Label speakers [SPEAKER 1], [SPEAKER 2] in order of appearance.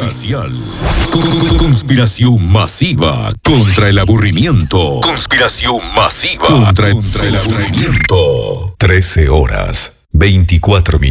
[SPEAKER 1] Conspiración masiva contra el aburrimiento. Conspiración masiva contra el aburrimiento. 13 horas, 24 minutos.